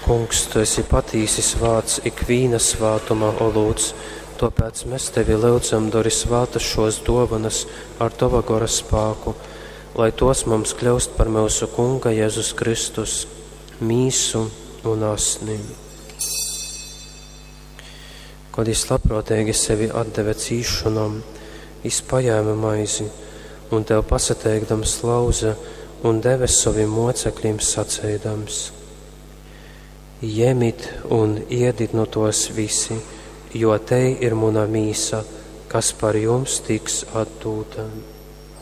Kungs, tu esi patīsis vārds ikvīna svātumā, o lūdz, tāpēc mēs tevi lūdzam, dori svātas šos dovanas ar tava gora spāku, lai tos mums kļūst par mūsu Kunga Jēzus Kristus, mīsu un asnim. Kad es labprātīgi sevi atdeve cīšanām, es paņēmu maizi un tev pasateikdams lauza un deve saviem mocekļiem sacēdams: Jemit un iedit no tos visi, jo te ir muna mīsa, kas par jums tiks atdūta.